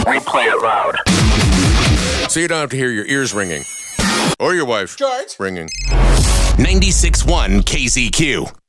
We play it loud. So you don't have to hear your ears ringing. Or your wife George. ringing. 96.1 KZQ.